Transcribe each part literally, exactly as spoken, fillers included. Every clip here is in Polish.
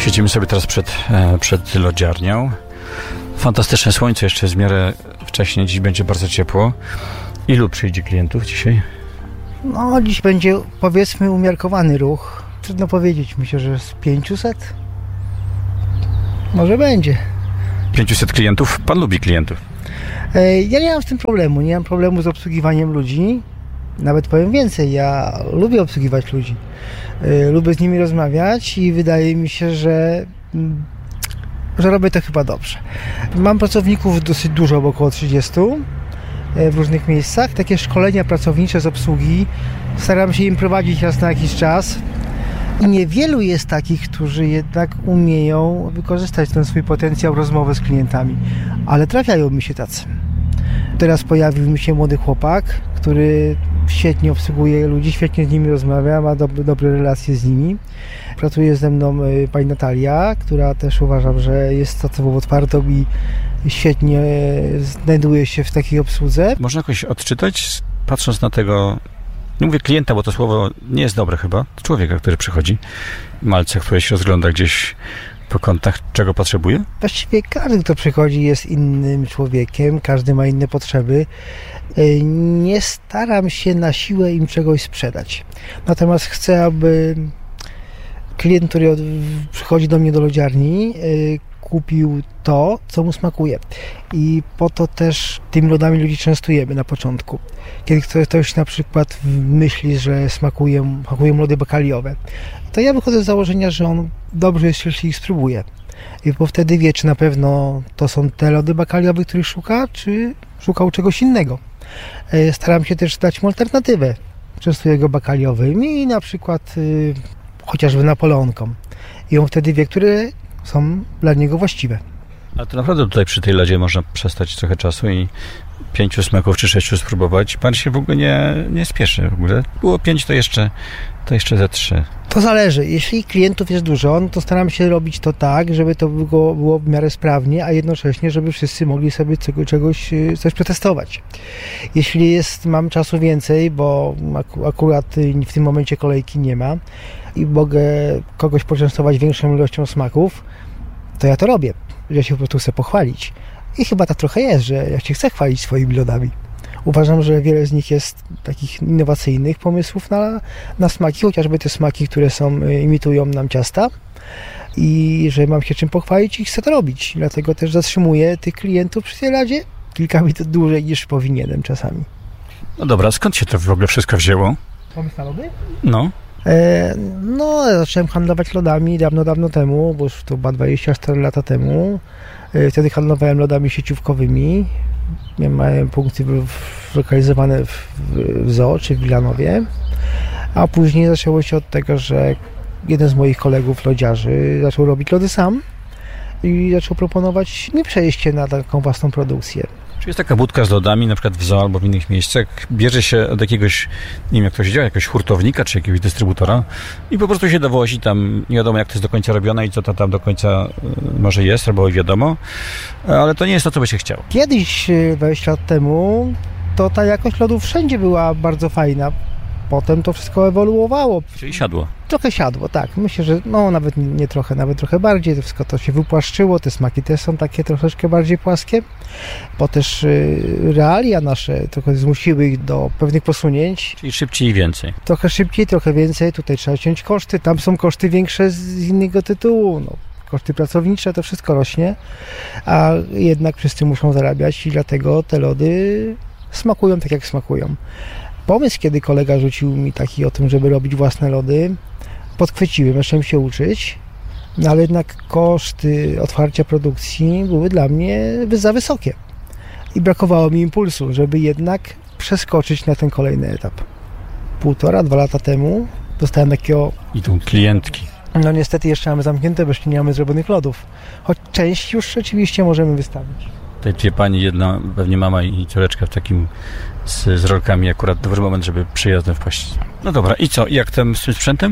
Siedzimy sobie teraz przed, przed lodziarnią. Fantastyczne słońce, jeszcze jest w miarę wcześnie. Dziś będzie bardzo ciepło. Ilu przyjdzie klientów dzisiaj? No, dziś będzie, powiedzmy, umiarkowany ruch. Trudno powiedzieć, myślę, że z pięciuset. Może będzie. pięciuset klientów? Pan lubi klientów? Ja nie mam z tym problemu. Nie mam problemu z obsługiwaniem ludzi. Nawet powiem więcej, ja lubię obsługiwać ludzi. Lubię z nimi rozmawiać i wydaje mi się, że, że robię to chyba dobrze. Mam pracowników dosyć dużo, bo około trzydziestu w różnych miejscach. Takie szkolenia pracownicze z obsługi staram się im prowadzić raz na jakiś czas. I niewielu jest takich, którzy jednak umieją wykorzystać ten swój potencjał rozmowy z klientami. Ale trafiają mi się tacy. Teraz pojawił mi się młody chłopak, który świetnie obsługuje ludzi, świetnie z nimi rozmawia, ma dobre, dobre relacje z nimi. Pracuje ze mną pani Natalia, która też uważam, że jest osobą otwartą i świetnie znajduje się w takiej obsłudze. Można jakoś odczytać, patrząc na tego, nie mówię klienta, bo to słowo nie jest dobre chyba, człowieka, który przychodzi, malca, który się rozgląda gdzieś po kątach, czego potrzebuje? Właściwie każdy, kto przychodzi, jest innym człowiekiem, każdy ma inne potrzeby. Nie staram się na siłę im czegoś sprzedać. Natomiast chcę, aby klient, który przychodzi do mnie do lodziarni, kupił to, co mu smakuje. I po to też tymi lodami ludzi częstujemy na początku. Kiedy ktoś na przykład myśli, że smakują, smakują lody bakaliowe, to ja wychodzę z założenia, że on dobrze jest, jeśli ich spróbuje. I bo wtedy wie, czy na pewno to są te lody bakaliowe, których szuka, czy szukał czegoś innego. Staram się też dać mu alternatywę. Częstuję go bakaliowym i na przykład y, chociażby napoleonką. I on wtedy wie, które są dla niego właściwe. A to naprawdę tutaj przy tej lodzie można przestać trochę czasu i pięciu smaków czy sześciu spróbować. Pan się w ogóle nie, nie spieszy w ogóle. Było pięć, to jeszcze, to jeszcze ze trzy. To zależy. Jeśli klientów jest dużo, no to staram się robić to tak, żeby to było, było w miarę sprawnie, a jednocześnie, żeby wszyscy mogli sobie czegoś, czegoś coś przetestować. Jeśli jest, mam czasu więcej, bo akurat w tym momencie kolejki nie ma i mogę kogoś poczęstować większą ilością smaków, to ja to robię. Ja się po prostu chcę pochwalić. I chyba tak trochę jest, że ja się chcę chwalić swoimi lodami. Uważam, że wiele z nich jest takich innowacyjnych pomysłów na, na smaki, chociażby te smaki, które są, imitują nam ciasta i że mam się czym pochwalić i chcę to robić. Dlatego też zatrzymuję tych klientów przy tej lodzie kilka minut dłużej niż powinienem czasami. No dobra, skąd się to w ogóle wszystko wzięło? Pomysł na lody? No. E, no, zacząłem handlować lodami dawno, dawno temu, bo już to chyba dwadzieścia cztery lata temu. E, wtedy handlowałem lodami sieciówkowymi. Miałem punkty zlokalizowane w, w Zoo czy w Wilanowie. A później zaczęło się od tego, że jeden z moich kolegów lodziarzy zaczął robić lody sam i zaczął proponować mi przejście na taką własną produkcję. Czy jest taka budka z lodami, na przykład w Zoo albo w innych miejscach, bierze się od jakiegoś, nie wiem jak to się działa, jakiegoś hurtownika czy jakiegoś dystrybutora i po prostu się dowozi tam, nie wiadomo jak to jest do końca robione i co to tam do końca może jest, albo wiadomo, ale to nie jest to, co by się chciało. Kiedyś, dwadzieścia lat temu, to ta jakość lodów wszędzie była bardzo fajna. Potem to wszystko ewoluowało. Czyli siadło. Trochę siadło, tak. Myślę, że no nawet nie trochę, nawet trochę bardziej. To wszystko to się wypłaszczyło, te smaki też są takie troszeczkę bardziej płaskie. Bo też y, realia nasze trochę zmusiły ich do pewnych posunięć. Czyli szybciej i więcej. Trochę szybciej, trochę więcej. Tutaj trzeba ciąć koszty. Tam są koszty większe z innego tytułu. No, koszty pracownicze, to wszystko rośnie. A jednak wszyscy muszą zarabiać i dlatego te lody smakują tak, jak smakują. Pomysł, kiedy kolega rzucił mi taki o tym, żeby robić własne lody, podchwyciłem, zacząłem się uczyć, no ale jednak koszty otwarcia produkcji były dla mnie za wysokie. I brakowało mi impulsu, żeby jednak przeskoczyć na ten kolejny etap. Półtora, dwa lata temu dostałem takiego... I tu klientki. No niestety jeszcze mamy zamknięte, bo jeszcze nie mamy zrobionych lodów. Choć część już rzeczywiście możemy wystawić. Tutaj dwie pani, jedna pewnie mama i córeczka w takim z, z rolkami, akurat dobry moment, żeby przyjazdem wpaść. No dobra, i co? I jak tam z tym sprzętem?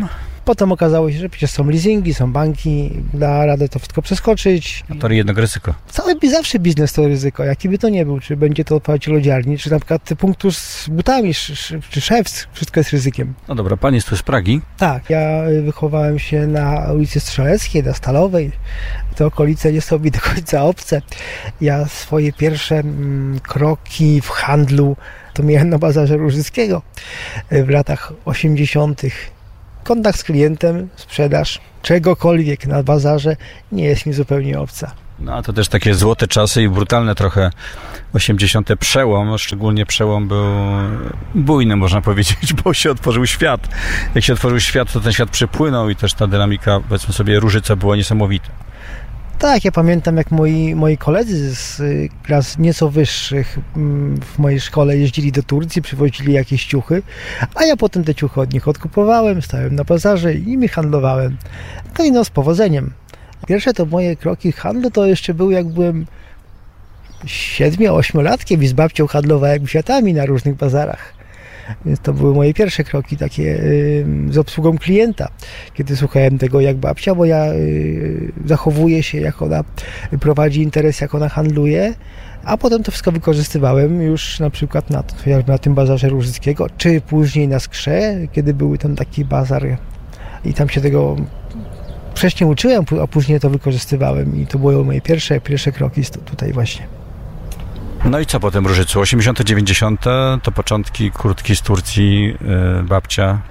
Potem okazało się, że przecież są leasingi, są banki, da radę to wszystko przeskoczyć. A to jednak ryzyko. Cały zawsze biznes to ryzyko, jaki by to nie był, czy będzie to otwarcie lodziarni, czy na przykład punktu z butami, czy szewc, wszystko jest ryzykiem. No dobra, pan jest tu z Pragi. Tak, ja wychowałem się na ulicy Strzeleckiej, na Stalowej. Te okolice nie są mi do końca obce. Ja swoje pierwsze mm, kroki w handlu to miałem na bazarze Różyckiego w latach osiemdziesiątych. Kontakt z klientem, sprzedaż czegokolwiek na bazarze nie jest mi zupełnie obca. No a to też takie złote czasy i brutalne trochę osiemdziesiąte przełom, szczególnie przełom był bujny, można powiedzieć, bo się otworzył świat. Jak się otworzył świat, to ten świat przypłynął i też ta dynamika, powiedzmy sobie, Różyca była niesamowita. Tak, ja pamiętam, jak moi, moi koledzy z klas nieco wyższych w mojej szkole jeździli do Turcji, przywozili jakieś ciuchy, a ja potem te ciuchy od nich odkupowałem, stałem na bazarze i nimi handlowałem. No i no, z powodzeniem. Pierwsze to moje kroki w handlu to jeszcze były, jak byłem siedmiu-ośmiolatkiem i z babcią handlowałem kwiatami na różnych bazarach. Więc to były moje pierwsze kroki takie yy, z obsługą klienta, kiedy słuchałem tego jak babcia, bo ja yy, zachowuję się, jak ona prowadzi interes, jak ona handluje, a potem to wszystko wykorzystywałem już na przykład na, na tym bazarze Różyckiego, czy później na Skrze, kiedy był tam taki bazar i tam się tego wcześniej uczyłem, a później to wykorzystywałem i to były moje pierwsze, pierwsze kroki tutaj właśnie. No i co potem Różycu? osiemdziesiąte, dziewięćdziesiąte to początki kurtki z Turcji, yy, babcia,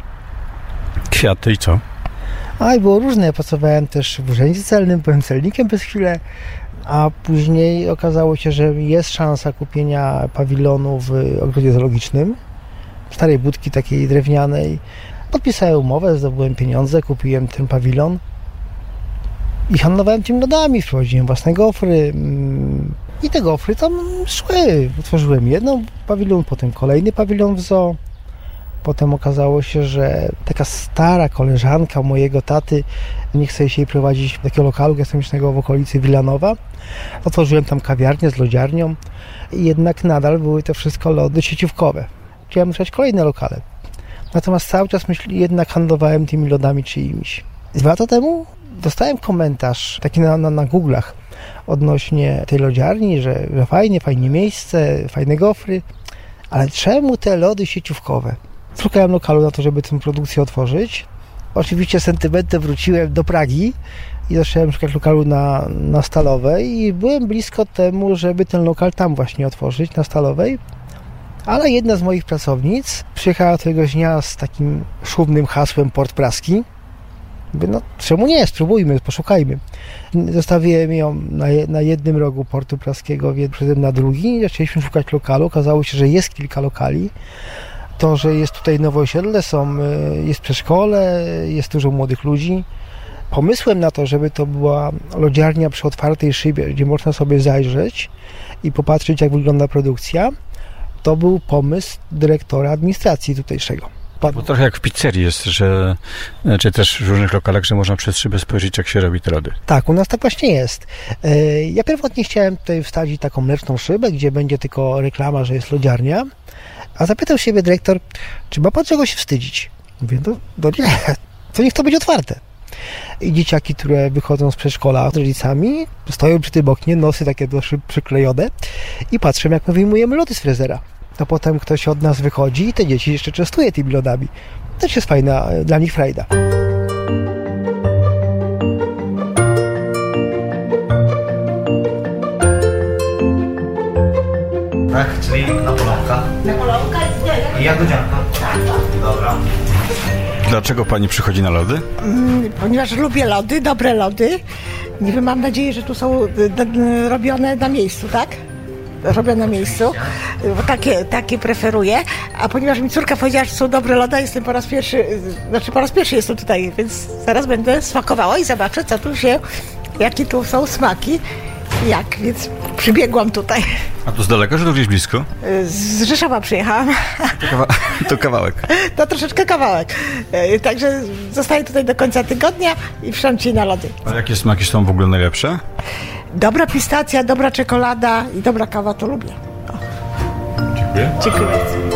kwiaty i co? A i było różne. Ja pracowałem też w urzędzie celnym, byłem celnikiem przez chwilę, a później okazało się, że jest szansa kupienia pawilonu w ogrodzie zoologicznym, starej budki takiej drewnianej. Podpisałem umowę, zdobyłem pieniądze, kupiłem ten pawilon i handlowałem tym lodami, wprowadziłem własne gofry. I te gofry tam szły. Otworzyłem jedną pawilon, potem kolejny pawilon w zoo. Potem okazało się, że taka stara koleżanka mojego taty nie chce się jej prowadzić do takiego lokalu gastronomicznego w okolicy Wilanowa. Otworzyłem tam kawiarnię z lodziarnią i jednak nadal były to wszystko lody sieciówkowe. Chciałem otworzyć kolejne lokale. Natomiast cały czas myśl, jednak handlowałem tymi lodami czyimiś. Dwa lata temu dostałem komentarz taki na, na, na Google'ach odnośnie tej lodziarni, że, że fajnie, fajnie miejsce, fajne gofry, ale czemu te lody sieciówkowe? Szukałem lokalu na to, żeby tę produkcję otworzyć. Oczywiście sentymentem wróciłem do Pragi i zacząłem szukać lokalu na, na Stalowej i byłem blisko temu, żeby ten lokal tam właśnie otworzyć, na Stalowej. Ale jedna z moich pracownic przyjechała do tego dnia z takim szumnym hasłem Port Praski. Mówię, no czemu nie, spróbujmy, poszukajmy. Zostawiłem ją na, na jednym rogu Portu Praskiego, wszedłem na drugi, zaczęliśmy szukać lokalu, okazało się, że jest kilka lokali. To, że jest tutaj nowe osiedle, są, jest przedszkole, jest dużo młodych ludzi. Pomysłem na to, żeby to była lodziarnia przy otwartej szybie, gdzie można sobie zajrzeć i popatrzeć, jak wygląda produkcja, to był pomysł dyrektora administracji tutejszego. Bo trochę jak w pizzerii jest, że, czy też w różnych lokalach, że można przez szybę spojrzeć, jak się robi te lody. Tak, u nas tak właśnie jest. Ja pierwotnie chciałem tutaj wstawić taką mleczną szybę, gdzie będzie tylko reklama, że jest lodziarnia, a zapytał siebie dyrektor, czy ma pan czego się wstydzić? Mówię, no, no nie, to niech to będzie otwarte. I dzieciaki, które wychodzą z przedszkola z rodzicami, stoją przy tym oknie, nosy takie do szyb przyklejone i patrzą, jak my wyjmujemy lody z frezera. To potem ktoś od nas wychodzi i te dzieci jeszcze częstuje tymi lodami. To jest fajna, dla nich frajda. Tak, czyli Napoleonka. Napoleonka I jagodzianka. Tak. Dobra. Dlaczego pani przychodzi na lody? Mm, ponieważ lubię lody, dobre lody. Niby mam nadzieję, że tu są y, y, robione na miejscu, tak? Robione na miejscu, bo takie, takie preferuję. A ponieważ mi córka powiedziała, że są dobre lody, jestem po raz pierwszy, y, znaczy po raz pierwszy jestem tutaj, więc zaraz będę smakowała i zobaczę, co tu się, jakie tu są smaki. Jak, więc przybiegłam tutaj. A tu z daleka, czy to gdzieś blisko? Z Rzeszowa przyjechałam. To, kawa- to kawałek. To troszeczkę kawałek. Także zostaję tutaj do końca tygodnia i wszędzie na lody. A jakie smaki są w ogóle najlepsze? Dobra pistacja, dobra czekolada i dobra kawa to lubię. O. Dziękuję. Dziękuję bardzo.